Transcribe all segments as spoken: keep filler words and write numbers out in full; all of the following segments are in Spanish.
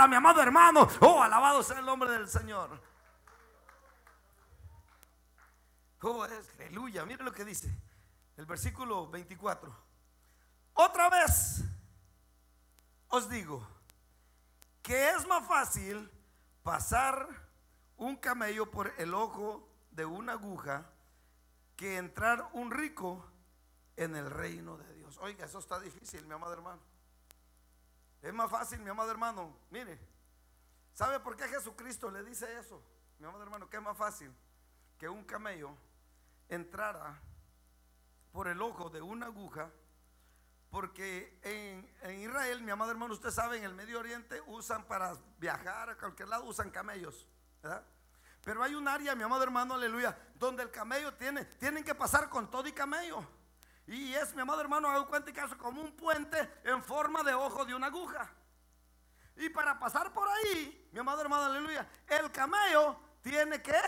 mi amado hermano. Oh, alabado sea el nombre del Señor. Oh, aleluya. Mire lo que dice el versículo veinticuatro. Otra vez os digo que es más fácil pasar un camello por el ojo de una aguja que entrar un rico en el reino de Dios. Oiga, eso está difícil, mi amado hermano. Es más fácil, mi amado hermano. Mire, ¿sabe por qué Jesucristo le dice eso, mi amado hermano? Que es más fácil que un camello entrara por el ojo de una aguja. Porque en, en Israel, mi amado hermano, usted sabe, en el Medio Oriente usan para viajar a cualquier lado, usan camellos, ¿verdad? Pero hay un área, mi amado hermano, aleluya, donde el camello tiene, tienen que pasar con todo y camello. Y es, mi amado hermano, hago cuenta que es como un puente en forma de ojo de una aguja. Y para pasar por ahí, mi amado hermano, aleluya, el camello tiene que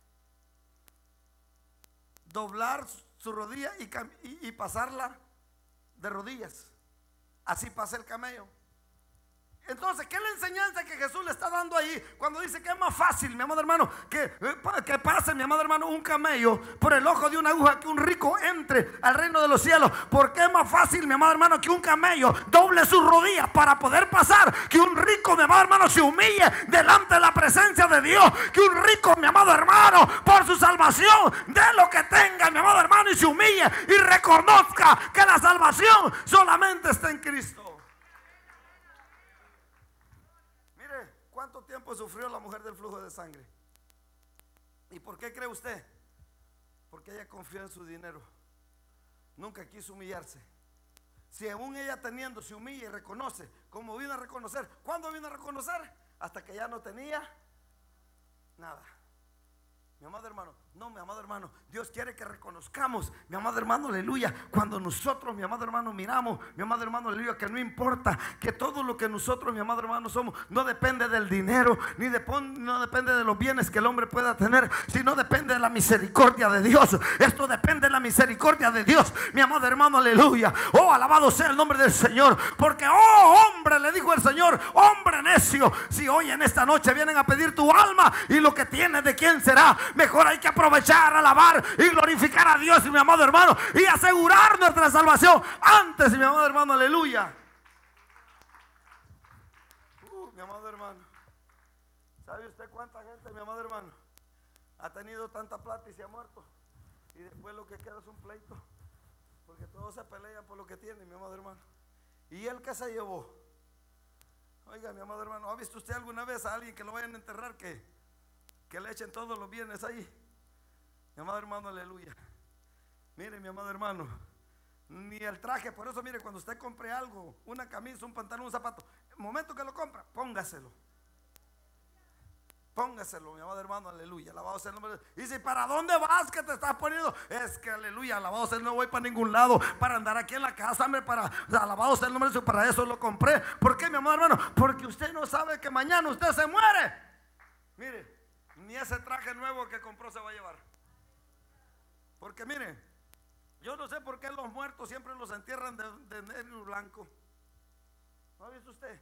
doblar su rodilla y, y, y pasarla de rodillas. Así pasa el camello. Entonces, ¿qué es la enseñanza que Jesús le está dando ahí cuando dice que es más fácil, mi amado hermano, que, que pase, mi amado hermano, un camello por el ojo de una aguja, que un rico entre al reino de los cielos? Porque es más fácil, mi amado hermano, que un camello doble sus rodillas para poder pasar, que un rico, mi amado hermano, se humille delante de la presencia de Dios, que un rico, mi amado hermano, por su salvación dé lo que tenga, mi amado hermano, y se humille y reconozca que la salvación solamente está en Cristo. ¿Cuánto tiempo sufrió la mujer del flujo de sangre? ¿Y por qué cree usted? Porque ella confió en su dinero. Nunca quiso humillarse. Si aún ella teniendo se humilla y reconoce, como vino a reconocer. ¿Cuándo vino a reconocer? Hasta que ya no tenía nada. Mi amado hermano, no, mi amado hermano, Dios quiere que reconozcamos, mi amado hermano, aleluya, cuando nosotros, mi amado hermano, miramos, mi amado hermano, aleluya, que no importa, que todo lo que nosotros, mi amado hermano, somos, no depende del dinero, ni de, no depende de los bienes que el hombre pueda tener, sino depende de la misericordia de Dios. Esto depende de la misericordia de Dios, mi amado hermano, aleluya. Oh, alabado sea el nombre del Señor, porque, oh, hombre, le dijo el Señor, hombre necio, si hoy en esta noche vienen a pedir tu alma y lo que tienes, ¿de quién será? Mejor hay que aprovechar, alabar y glorificar a Dios, mi amado hermano, y asegurar nuestra salvación antes, mi amado hermano, aleluya. Uh, mi amado hermano, ¿sabe usted cuánta gente, mi amado hermano, ha tenido tanta plata y se ha muerto? Y después lo que queda es un pleito, porque todos se pelean por lo que tienen, mi amado hermano. ¿Y él qué se llevó? Oiga, mi amado hermano, ¿ha visto usted alguna vez a alguien que lo vayan a enterrar que que le echen todos los bienes ahí? Mi amado hermano, aleluya. Mire, mi amado hermano, ni el traje. Por eso, mire, cuando usted compre algo, una camisa, un pantalón, un zapato, el momento que lo compra, póngaselo. Póngaselo, mi amado hermano, aleluya. Alabado sea el nombre de Dios. Y dice, ¿para dónde vas que te estás poniendo? Es que, aleluya, alabado sea, no voy para ningún lado, para andar aquí en la casa, hombre, para, alabado sea el nombre de Dios, para eso lo compré. ¿Por qué, mi amado hermano? Porque usted no sabe que mañana usted se muere. Mire, ni ese traje nuevo que compró se va a llevar. Porque mire, yo no sé por qué los muertos siempre los entierran de, de negro y blanco. ¿No ha visto usted?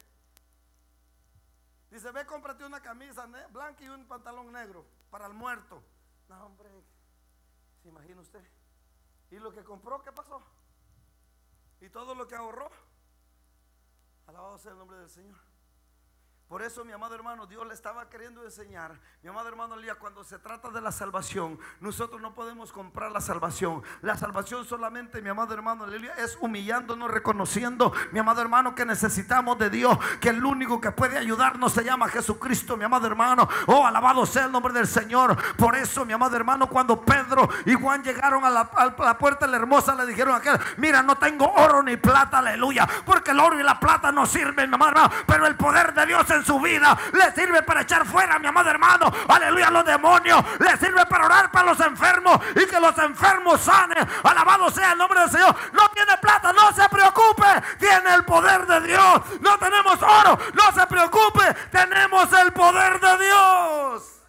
Dice, ve, cómprate una camisa blanca y un pantalón negro para el muerto. No, hombre, ¿se imagina usted? ¿Y lo que compró, qué pasó? ¿Y todo lo que ahorró? Alabado sea el nombre del Señor. Por eso, mi amado hermano, Dios le estaba queriendo enseñar, mi amado hermano Elías, cuando se trata de la salvación, nosotros no podemos comprar la salvación. La salvación solamente, mi amado hermano Elías, es humillándonos, reconociendo, mi amado hermano, que necesitamos de Dios, que el único que puede ayudarnos se llama Jesucristo, mi amado hermano. Oh, alabado sea el nombre del Señor. Por eso, mi amado hermano, cuando Pedro y Juan llegaron a la, a la puerta de la hermosa, le dijeron a aquel, mira, no tengo oro ni plata, aleluya, porque el oro y la plata no sirven, mi amado hermano, pero el poder de Dios en su vida le sirve para echar fuera, mi amado hermano, aleluya, a los demonios. Le sirve para orar para los enfermos y que los enfermos sanen. Alabado sea el nombre del Señor. No tiene plata, no se preocupe, tiene el poder de Dios. No tenemos oro, no se preocupe, tenemos el poder de Dios.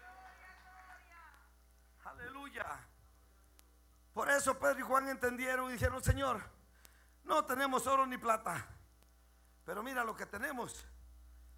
Aleluya. Por eso Pedro y Juan entendieron y dijeron, Señor, no tenemos oro ni plata, pero mira lo que tenemos.